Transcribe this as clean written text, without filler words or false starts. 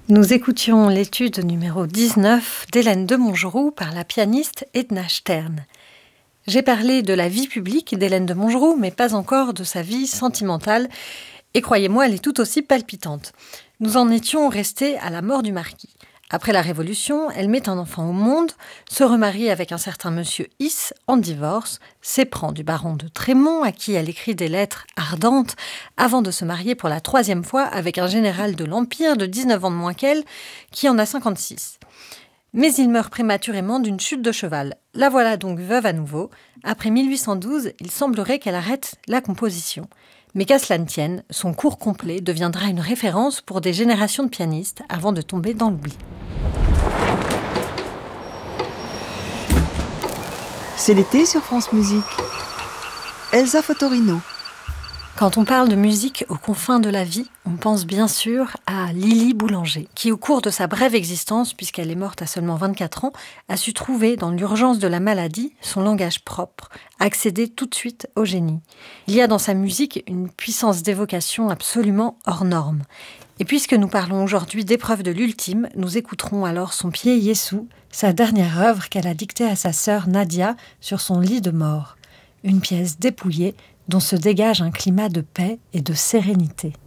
Nous écoutions l'étude numéro 19 d'Hélène de Montgeroux par la pianiste Edna Stern. J'ai parlé de la vie publique d'Hélène de Montgeroux, mais pas encore de sa vie sentimentale. Et croyez-moi, elle est tout aussi palpitante. Nous en étions restés à la mort du marquis. Après la Révolution, elle met un enfant au monde, se remarie avec un certain monsieur Is en divorce, s'éprend du baron de Trémont, à qui elle écrit des lettres ardentes, avant de se marier pour la 3e fois avec un général de l'Empire de 19 ans de moins qu'elle, qui en a 56. Mais il meurt prématurément d'une chute de cheval. La voilà donc veuve à nouveau. Après 1812, il semblerait qu'elle arrête la composition. Mais qu'à cela ne tienne, son cours complet deviendra une référence pour des générations de pianistes avant de tomber dans l'oubli. C'est l'été sur France Musique. Elsa Fotorino. Quand on parle de musique aux confins de la vie, on pense bien sûr à Lily Boulanger, qui au cours de sa brève existence, puisqu'elle est morte à seulement 24 ans, a su trouver dans l'urgence de la maladie son langage propre, accéder tout de suite au génie. Il y a dans sa musique une puissance d'évocation absolument hors norme. Et puisque nous parlons aujourd'hui d'épreuve de l'ultime, nous écouterons alors son Pied Yessou, sa dernière œuvre qu'elle a dictée à sa sœur Nadia sur son lit de mort. Une pièce dépouillée dont se dégage un climat de paix et de sérénité.